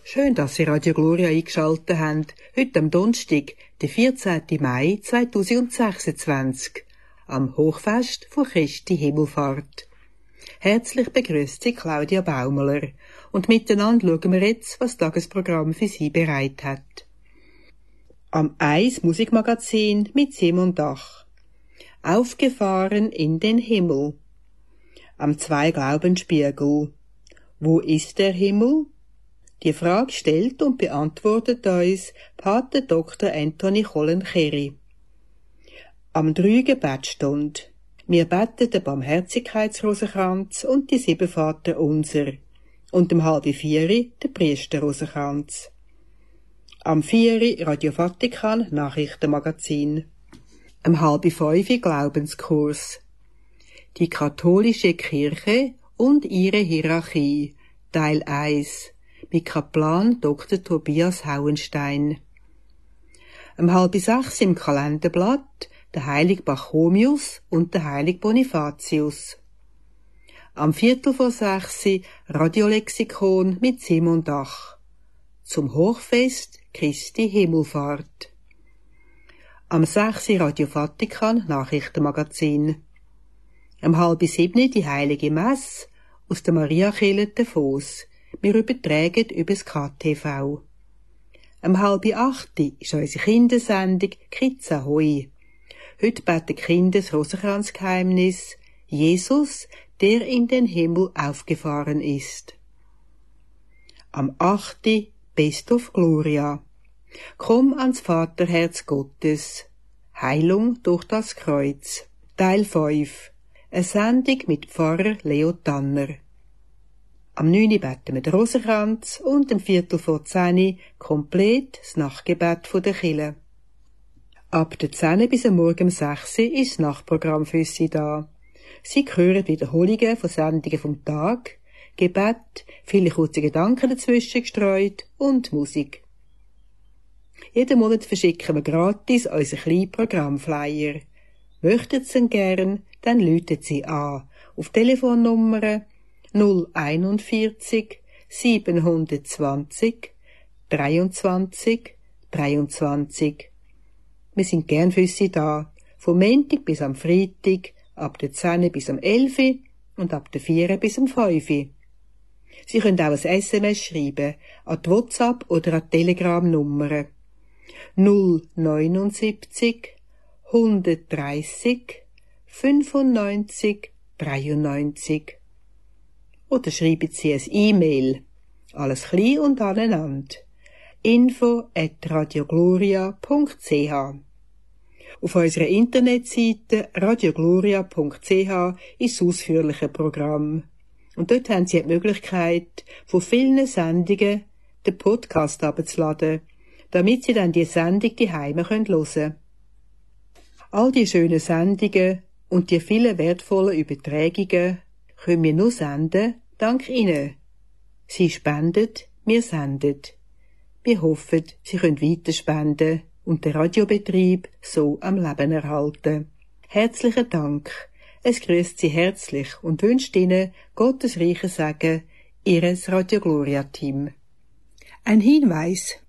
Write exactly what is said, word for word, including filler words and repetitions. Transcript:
Schön, dass Sie Radio Gloria eingeschaltet haben. Heute am Donnerstag, den vierzehnten Mai zweitausendsechsundzwanzig, am Hochfest von Christi Himmelfahrt. Herzlich begrüßt Sie Claudia Baumler und miteinander schauen wir jetzt, was das Tagesprogramm für Sie bereit hat. Am eins Musikmagazin mit Simon Dach. Aufgefahren in den Himmel. Am zwei Glaubensspiegel. Wo ist der Himmel? Die Frage stellt und beantwortet uns Pater Doktor Anthony Collen-Kerry. Am drei Gebetsstunde. Wir beten den Barmherzigkeitsrosenkranz und die sieben Vater unser. Und um halb vier den Priesterrosenkranz. Am vier Radio Vatikan Nachrichtenmagazin. Um halb fünf Glaubenskurs. Die katholische Kirche und ihre Hierarchie. Teil eins. Mit Kaplan Doktor Tobias Hauenstein. Um halb sechs im Kalenderblatt der heilige Pachomius und der heilige Bonifatius. Am Viertel vor sechs Radiolexikon mit Simon Dach. Zum Hochfest Christi Himmelfahrt. Am sechs Radio Vatikan Nachrichtenmagazin. Um halb sieben die heilige Messe aus der Mariakirche Davos. Wir übertragen über das K T V. Um halb acht ist unsere Kindersendung Kids Ahoi. Heute beten Kinder das Rosenkranzgeheimnis Jesus, der in den Himmel aufgefahren ist. Am acht Best of Gloria. Komm ans Vaterherz Gottes. Heilung durch das Kreuz. Teil fünf. Eine Sendung mit Pfarrer Leo Tanner. Am neun beten wir den Rosenkranz und am Viertel vor zehn komplett das Nachtgebet der Kirche. Ab der zehn bis am Morgen um sechs ist das Nachtprogramm für Sie da. Sie hören Wiederholungen von Sendungen vom Tag, Gebet, viele kurze Gedanken dazwischen gestreut und Musik. Jeden Monat verschicken wir gratis unseren kleinen Programmflyer. Möchten Sie ihn gern, dann läuten Sie an auf Telefonnummer null einundvierzig siebenhundertzwanzig dreiundzwanzig dreiundzwanzig. Wir sind gern für Sie da, vom Montag bis am Freitag, ab der zehn bis am elf und ab der vier bis am fünf. Sie können auch ein S M S schreiben, an die WhatsApp oder an die Telegram-Nummer null neunundsiebzig hundertdreißig fünfundneunzig dreiundneunzig. Oder schreiben Sie ein E-Mail. Alles klein und aneinander. info at radiogloria punkt c h. Auf unserer Internetseite radiogloria punkt c h ist das ausführliche Programm. Und dort haben Sie die Möglichkeit, von vielen Sendungen den Podcast abzuladen, damit Sie dann die Sendung daheim hören können. All die schönen Sendungen und die vielen wertvollen Übertragungen können wir nur senden, dank Ihnen. Sie spenden, wir senden. Wir hoffen, Sie können weiter spenden und den Radiobetrieb so am Leben erhalten. Herzlichen Dank. Es grüßt Sie herzlich und wünscht Ihnen Gottes reichen Segen, Ihres Radio Gloria Team. Ein Hinweis.